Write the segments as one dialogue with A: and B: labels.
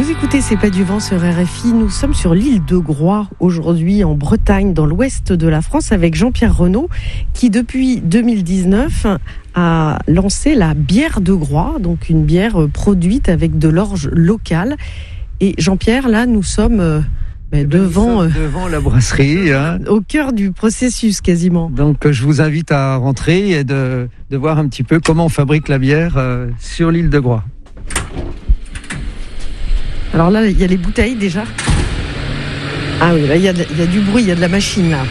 A: Vous écoutez C'est pas du vent sur RFI. Nous sommes sur l'île de Groix aujourd'hui en Bretagne, dans l'ouest de la France, avec Jean-Pierre Renaud qui depuis 2019 a lancé la bière de Groix, donc une bière produite avec de l'orge locale. Et Jean-Pierre, là nous sommes devant
B: la brasserie,
A: au cœur du processus quasiment.
B: Donc je vous invite à rentrer et de voir un petit peu comment on fabrique la bière sur l'île de Groix.
A: Alors là, il y a les bouteilles déjà. Ah oui, là, il y a du bruit, il y a de la machine là.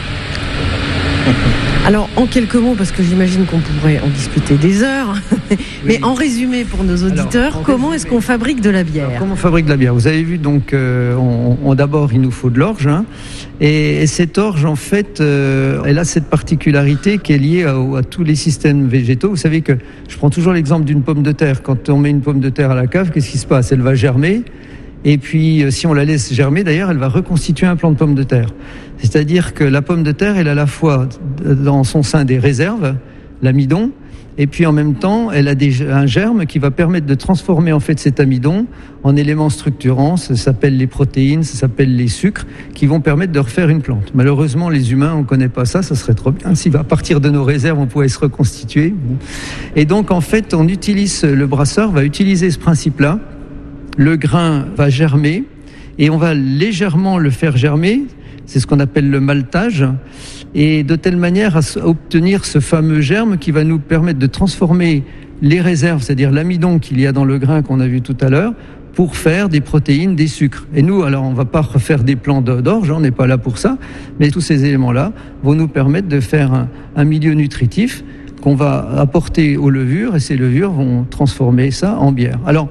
A: Alors, en quelques mots, parce que j'imagine qu'on pourrait en discuter des heures, mais en résumé pour nos auditeurs, comment est-ce qu'on fabrique de la bière ?
B: Alors, comment on fabrique de la bière ? Vous avez vu, donc, d'abord, il nous faut de l'orge. Et cette orge, en fait, elle a cette particularité qui est liée à tous les systèmes végétaux. Vous savez que je prends toujours l'exemple d'une pomme de terre. Quand on met une pomme de terre à la cave, qu'est-ce qui se passe ? Elle va germer. Et puis, si on la laisse germer, d'ailleurs, elle va reconstituer un plant de pomme de terre. C'est-à-dire que la pomme de terre, elle a à la fois dans son sein des réserves, l'amidon, et puis en même temps, elle a un germe qui va permettre de transformer en fait cet amidon en éléments structurants. Ça s'appelle les protéines, ça s'appelle les sucres, qui vont permettre de refaire une plante. Malheureusement, les humains, on ne connaît pas ça. Ça serait trop bien si à partir de nos réserves, on pouvait se reconstituer. Et donc, en fait, le brasseur va utiliser ce principe-là. Le grain va germer et on va légèrement le faire germer. C'est ce qu'on appelle le maltage. Et de telle manière à obtenir ce fameux germe qui va nous permettre de transformer les réserves, c'est-à-dire l'amidon qu'il y a dans le grain qu'on a vu tout à l'heure, pour faire des protéines, des sucres. Et nous, alors on ne va pas refaire des plants d'orge, on n'est pas là pour ça, mais tous ces éléments-là vont nous permettre de faire un milieu nutritif qu'on va apporter aux levures et ces levures vont transformer ça en bière. Alors,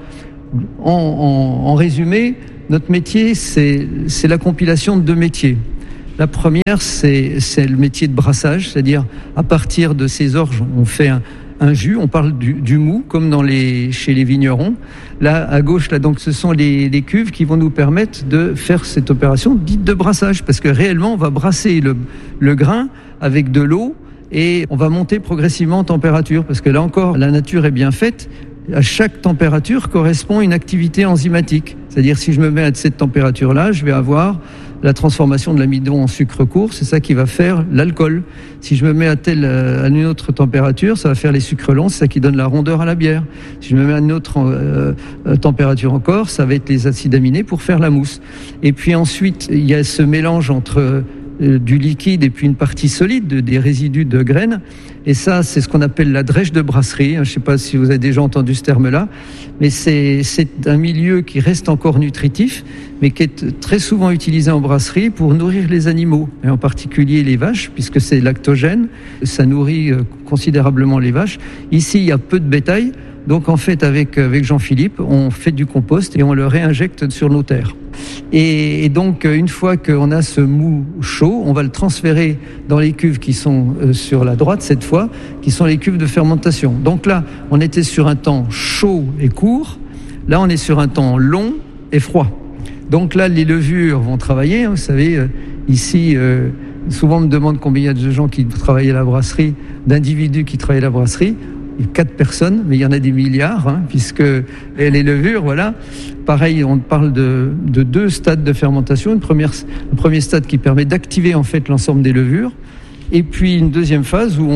B: en résumé, notre métier, c'est la compilation de deux métiers. La première, c'est le métier de brassage, c'est-à-dire à partir de ces orges, on fait un jus, on parle du mou, comme chez les vignerons. Là, à gauche, là, donc, ce sont les cuves qui vont nous permettre de faire cette opération dite de brassage, parce que réellement, on va brasser le grain avec de l'eau et on va monter progressivement en température, parce que là encore, la nature est bien faite. À chaque température correspond une activité enzymatique. C'est-à-dire, si je me mets à cette température-là, je vais avoir la transformation de l'amidon en sucre court. C'est ça qui va faire l'alcool. Si je me mets à une autre température, ça va faire les sucres longs. C'est ça qui donne la rondeur à la bière. Si je me mets à une autre température encore, ça va être les acides aminés pour faire la mousse. Et puis ensuite, il y a ce mélange entre du liquide et puis une partie solide, des résidus de graines. Et ça, c'est ce qu'on appelle la drèche de brasserie. Je ne sais pas si vous avez déjà entendu ce terme-là, mais c'est un milieu qui reste encore nutritif, mais qui est très souvent utilisé en brasserie pour nourrir les animaux, et en particulier les vaches, puisque c'est lactogène. Ça nourrit considérablement les vaches. Ici, il y a peu de bétail. Donc en fait, avec Jean-Philippe, on fait du compost et on le réinjecte sur nos terres. Et donc, une fois qu'on a ce mou chaud, on va le transférer dans les cuves qui sont sur la droite cette fois, qui sont les cuves de fermentation. Donc là, on était sur un temps chaud et court. Là, on est sur un temps long et froid. Donc là, les levures vont travailler. Vous savez, ici, souvent on me demande combien il y a de gens qui travaillent à la brasserie, d'individus qui travaillent à la brasserie. Il y a 4 personnes, mais il y en a des milliards, puisque les levures, voilà. Pareil, on parle de 2 stades de fermentation. Un premier stade qui permet d'activer en fait l'ensemble des levures, et puis une deuxième phase où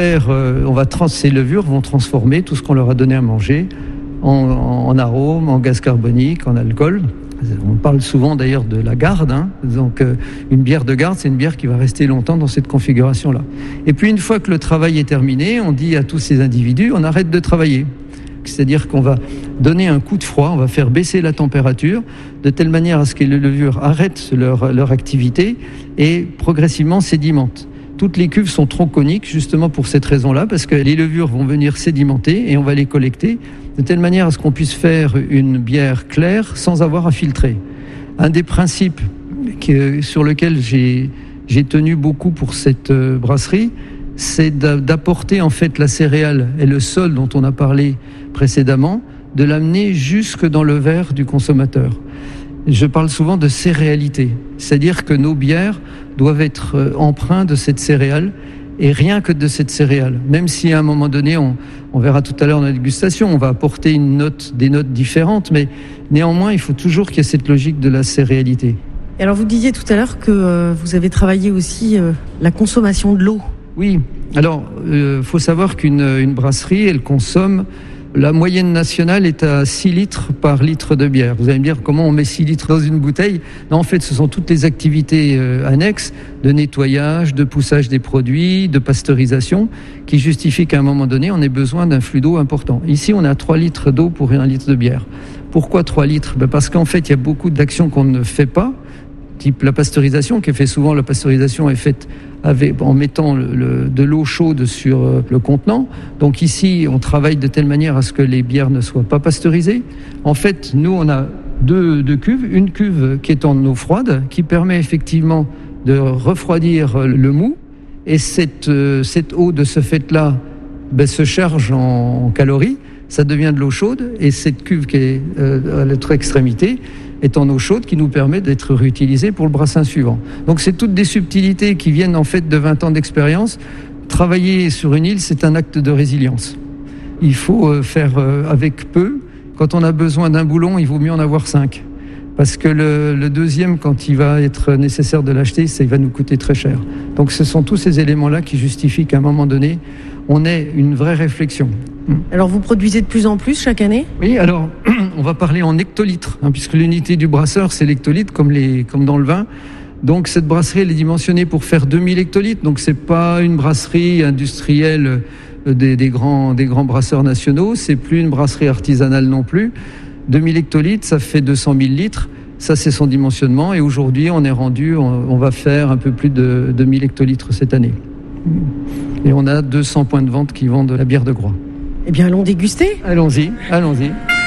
B: ces levures vont transformer tout ce qu'on leur a donné à manger en arômes, en gaz carbonique, en alcool. On parle souvent d'ailleurs de la garde. Donc une bière de garde, c'est une bière qui va rester longtemps dans cette configuration-là. Et puis une fois que le travail est terminé, on dit à tous ces individus, on arrête de travailler. C'est-à-dire qu'on va donner un coup de froid, on va faire baisser la température de telle manière à ce que les levures arrêtent leur activité et progressivement sédimentent. Toutes les cuves sont tronconiques justement pour cette raison-là, parce que les levures vont venir sédimenter et on va les collecter de telle manière à ce qu'on puisse faire une bière claire sans avoir à filtrer. Un des principes sur lequel j'ai tenu beaucoup pour cette brasserie, c'est d'apporter en fait la céréale et le sol dont on a parlé précédemment, de l'amener jusque dans le verre du consommateur. Je parle souvent de céréalité, c'est-à-dire que nos bières doivent être empreintes de cette céréale et rien que de cette céréale. Même si à un moment donné, on verra tout à l'heure dans la dégustation, on va apporter des notes différentes, mais néanmoins, il faut toujours qu'il y ait cette logique de la céréalité.
A: Et alors vous disiez tout à l'heure que vous avez travaillé aussi la consommation de l'eau.
B: Oui, alors faut savoir qu'une brasserie, elle consomme, la moyenne nationale est à 6 litres par litre de bière. Vous allez me dire comment on met 6 litres dans une bouteille? Non, en fait, ce sont toutes les activités annexes de nettoyage, de poussage des produits, de pasteurisation qui justifient qu'à un moment donné, on ait besoin d'un flux d'eau important. Ici, on a 3 litres d'eau pour 1 litre de bière. Pourquoi 3 litres? Parce qu'en fait, il y a beaucoup d'actions qu'on ne fait pas, type la pasteurisation, qui est fait souvent. La pasteurisation est faite en mettant de l'eau chaude sur le contenant. Donc ici, on travaille de telle manière à ce que les bières ne soient pas pasteurisées. En fait, nous, on a deux cuves. Une cuve qui est en eau froide, qui permet effectivement de refroidir le mou. Et cette eau, de ce fait-là, se charge en calories. Ça devient de l'eau chaude. Et cette cuve qui est à l'autre extrémité est en eau chaude qui nous permet d'être réutilisée pour le brassin suivant. Donc c'est toutes des subtilités qui viennent en fait de 20 ans d'expérience. Travailler sur une île, c'est un acte de résilience. Il faut faire avec peu. Quand on a besoin d'un boulon, il vaut mieux en avoir 5. Parce que le deuxième, quand il va être nécessaire de l'acheter, il va nous coûter très cher. Donc ce sont tous ces éléments-là qui justifient qu'à un moment donné, on ait une vraie réflexion.
A: Alors vous produisez de plus en plus chaque année ?
B: Oui, alors on va parler en hectolitres, puisque l'unité du brasseur c'est l'hectolitre comme dans le vin. Donc cette brasserie elle est dimensionnée pour faire 2000 hectolitres, donc c'est pas une brasserie industrielle des grands brasseurs nationaux, c'est plus une brasserie artisanale non plus. 2000 hectolitres, ça fait 200 000 litres, ça c'est son dimensionnement, et aujourd'hui on va faire un peu plus de 2000 hectolitres cette année. Et on a 200 points de vente qui vendent de la bière de Groix.
A: Eh bien, allons déguster.
B: Allons-y.